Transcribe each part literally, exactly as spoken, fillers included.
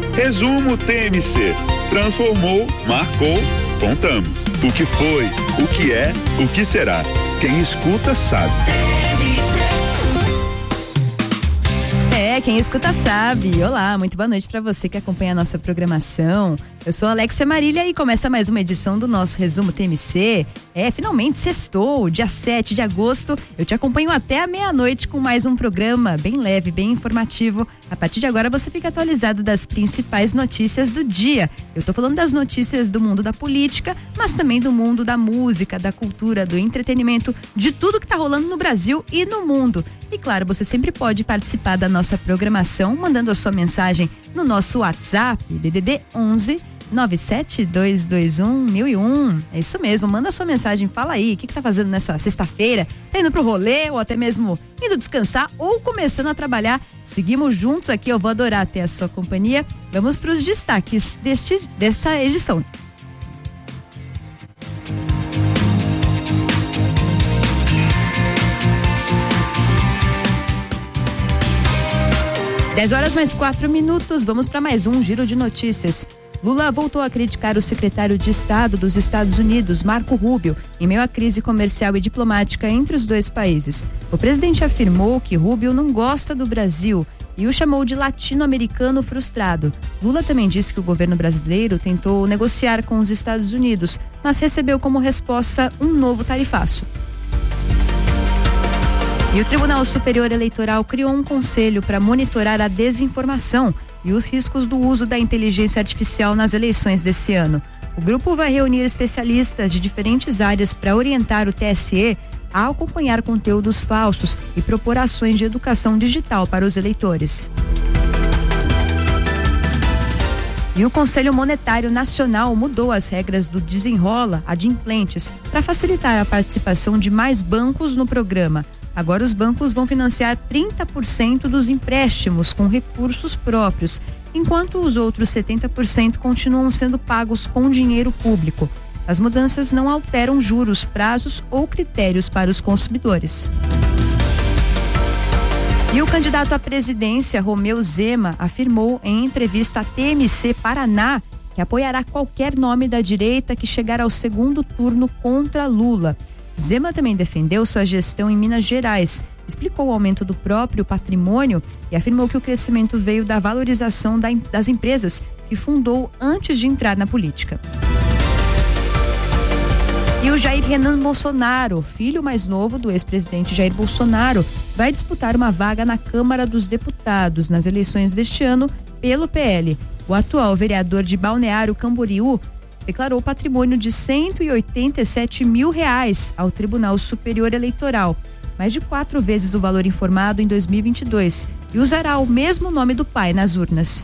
Resumo T M C. Transformou, marcou, contamos. O que foi, o que é, o que será. Quem escuta sabe. É, quem escuta sabe. Olá, muito boa noite para você que acompanha a nossa programação. Eu sou Alexia Marília e começa mais uma edição do nosso Resumo T M C. É, finalmente sextou, dia sete de agosto. Eu te acompanho até a meia-noite com mais um programa bem leve, bem informativo. A partir de agora você fica atualizado das principais notícias do dia. Eu tô falando das notícias do mundo da política, mas também do mundo da música, da cultura, do entretenimento, de tudo que tá rolando no Brasil e no mundo. E claro, você sempre pode participar da nossa programação mandando a sua mensagem no nosso WhatsApp, D D D onze nove sete dois dois um mil e um. É isso mesmo, manda a sua mensagem, fala aí, o que que tá fazendo nessa sexta-feira? Tá indo pro rolê ou até mesmo indo descansar ou começando a trabalhar? Seguimos juntos aqui, eu vou adorar ter a sua companhia. Vamos para os destaques deste, dessa edição. dez horas mais quatro minutos, vamos para mais um giro de notícias. Lula voltou a criticar o secretário de Estado dos Estados Unidos, Marco Rubio, em meio à crise comercial e diplomática entre os dois países. O presidente afirmou que Rubio não gosta do Brasil e o chamou de latino-americano frustrado. Lula também disse que o governo brasileiro tentou negociar com os Estados Unidos, mas recebeu como resposta um novo tarifaço. E o Tribunal Superior Eleitoral criou um conselho para monitorar a desinformação e os riscos do uso da inteligência artificial nas eleições desse ano. O grupo vai reunir especialistas de diferentes áreas para orientar o T S E a acompanhar conteúdos falsos e propor ações de educação digital para os eleitores. E o Conselho Monetário Nacional mudou as regras do Desenrola Adimplentes para facilitar a participação de mais bancos no programa. Agora os bancos vão financiar trinta por cento dos empréstimos com recursos próprios, enquanto os outros setenta por cento continuam sendo pagos com dinheiro público. As mudanças não alteram juros, prazos ou critérios para os consumidores. E o candidato à presidência, Romeu Zema, afirmou em entrevista à T M C Paraná que apoiará qualquer nome da direita que chegar ao segundo turno contra Lula. Zema também defendeu sua gestão em Minas Gerais, explicou o aumento do próprio patrimônio e afirmou que o crescimento veio da valorização das empresas que fundou antes de entrar na política. E o Jair Renan Bolsonaro, filho mais novo do ex-presidente Jair Bolsonaro, vai disputar uma vaga na Câmara dos Deputados nas eleições deste ano pelo P L. O atual vereador de Balneário Camboriú declarou patrimônio de cento e oitenta e sete mil reais ao Tribunal Superior Eleitoral, mais de quatro vezes o valor informado em dois mil e vinte e dois, e usará o mesmo nome do pai nas urnas.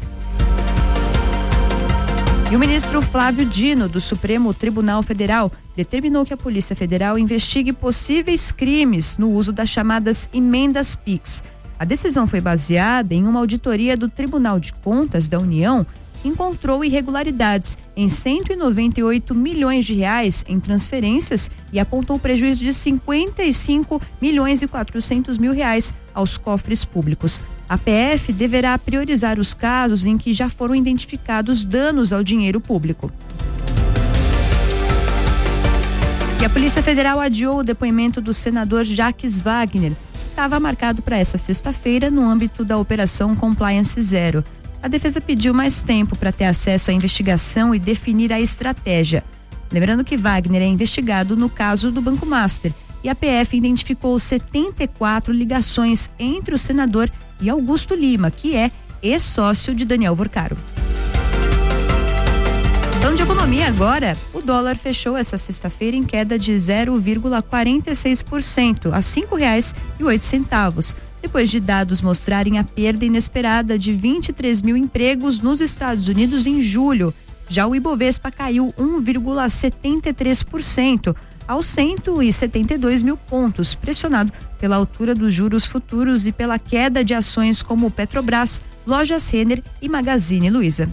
E o ministro Flávio Dino, do Supremo Tribunal Federal, determinou que a Polícia Federal investigue possíveis crimes no uso das chamadas emendas Pix. A decisão foi baseada em uma auditoria do Tribunal de Contas da União, encontrou irregularidades em cento e noventa e oito milhões de reais em transferências e apontou prejuízo de cinquenta e cinco milhões e quatrocentos mil reais aos cofres públicos. A P F deverá priorizar os casos em que já foram identificados danos ao dinheiro público. E a Polícia Federal adiou o depoimento do senador Jacques Wagner, que estava marcado para essa sexta-feira no âmbito da Operação Compliance Zero. A defesa pediu mais tempo para ter acesso à investigação e definir a estratégia. Lembrando que Wagner é investigado no caso do Banco Master e a P F identificou setenta e quatro ligações entre o senador e Augusto Lima, que é ex-sócio de Daniel Vorcaro. Falando de economia agora, o dólar fechou essa sexta-feira em queda de zero vírgula quarenta e seis por cento a cinco reais e oito centavos. Depois de dados mostrarem a perda inesperada de vinte e três mil empregos nos Estados Unidos em julho. Já o Ibovespa caiu um vírgula setenta e três por cento aos cento e setenta e dois mil pontos, pressionado pela altura dos juros futuros e pela queda de ações como Petrobras, Lojas Renner e Magazine Luiza.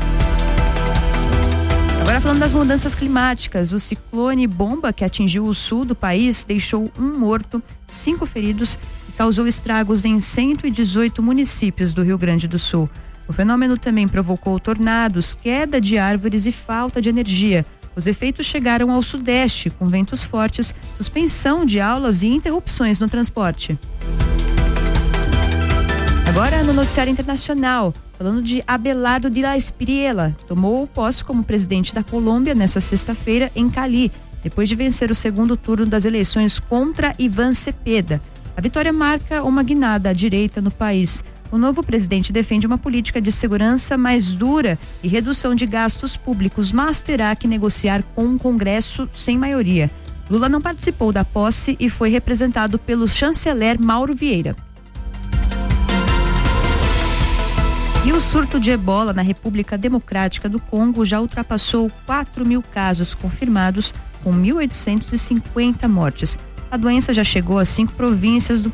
Agora falando das mudanças climáticas, o ciclone Bomba, que atingiu o sul do país, deixou um morto, cinco feridos e causou estragos em cento e dezoito municípios do Rio Grande do Sul. O fenômeno também provocou tornados, queda de árvores e falta de energia. Os efeitos chegaram ao sudeste, com ventos fortes, suspensão de aulas e interrupções no transporte. Agora no noticiário internacional, falando de Abelardo de la Espriella, tomou posse como presidente da Colômbia nesta sexta-feira em Cali, depois de vencer o segundo turno das eleições contra Iván Cepeda. A vitória marca uma guinada à direita no país. O novo presidente defende uma política de segurança mais dura e redução de gastos públicos, mas terá que negociar com um Congresso sem maioria. Lula não participou da posse e foi representado pelo chanceler Mauro Vieira. E o surto de ebola na República Democrática do Congo já ultrapassou quatro mil casos confirmados, com mil oitocentos e cinquenta mortes. A doença já chegou a cinco províncias do